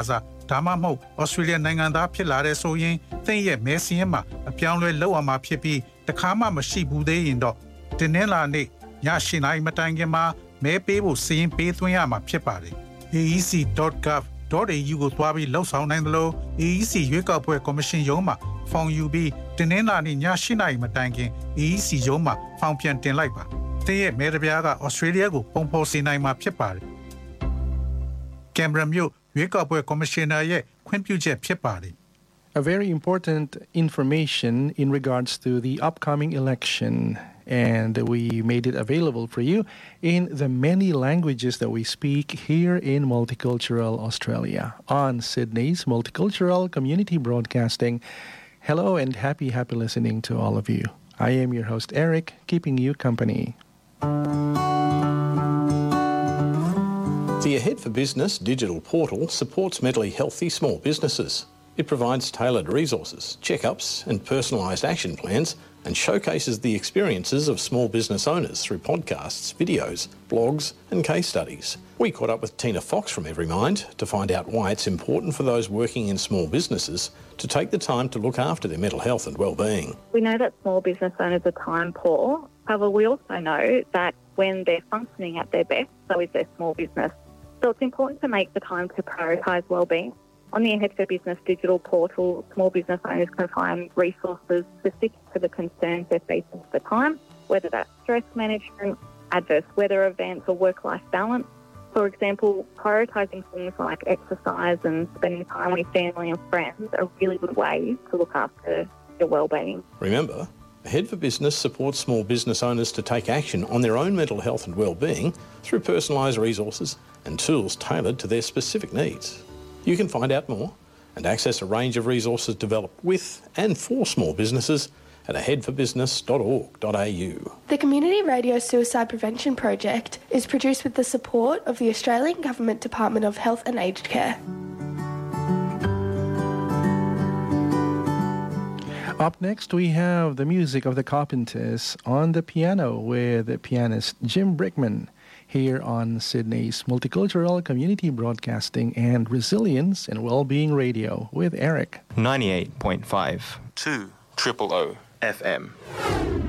ဒါမှမဟုတ် Australia နိုင်ငံသားဖြစ်လာတဲ့ဆိုရင်သင်ရဲ့မဲစင်းမှာအပြောင်းလဲလုပ်အောင်မှာဖြစ်ပြီးတခါမှမရှိဘူးသေးရင်တော့တင်းနှလာနေ့ည8 နာရီမတိုင်ခင်မှာမဲပေးဖို့စီရင်ပေးသွင်းရမှာဖြစ်ပါတယ် aec.gov.au ကိုသွားပြီးလှုပ်ဆောင်နိုင်သလို AEC ရွေးကောက်ပွဲကော်မရှင်ရုံးမှာဖောင်ယူပြီးတင်းနှလာနေ့ည8 နာရီမတိုင်ခင် AEC ရုံးမှာဖောင်ပြန်တင်လိုက်ပါသင်ရဲ့မဲတပြားက Australia ကိုပုံဖော်စေနိုင်မှာဖြစ်ပါတယ် Canberra မြို့ရွေးကောက်ပွဲကော်မရှင်နာရဲ့ခွင့်ပြုချက်ဖြစ်ပါတယ် A very important information in regards to the upcoming election, and we made it available for you in the many languages that we speak here in Multicultural Australia on Sydney's Multicultural Community Broadcasting. Hello and happy listening to all of you. I am your host Eric, keeping you company. The Ahead for Business digital portal supports mentally healthy small businesses. It provides tailored resources, checkups and personalised action plans and showcases the experiences of small business owners through podcasts, videos, blogs and case studies. We caught up with Tina Fox from Everymind to find out why it's important for those working in small businesses to take the time to look after their mental health and well-being. We know that small business owners are time poor. However, we also know that when they're functioning at their best, so is their small business. So it's important to make the time to prioritise well-being. On the Ahead for Business digital portal, small business owners can find resources specific to the concerns they're facing at the time, whether that's stress management, adverse weather events or work-life balance. For example, prioritising things like exercise and spending time with family and friends are really good ways to look after your well-being. Remember, Ahead for Business supports small business owners to take action on their own mental health and well-being through personalised resources and tools tailored to their specific needs. You can find out more and access a range of resources developed with and for small businesses at aheadforbusiness.org.au. The Community Radio Suicide Prevention Project is produced with the support of the Australian Government Department of Health and Aged Care. Up next, we have the music of the Carpenters on the piano with pianist Jim Brickman. Here on Sydney's Multicultural Community Broadcasting and Resilience and Wellbeing Radio with Eric. 98.5 2 Triple O FM.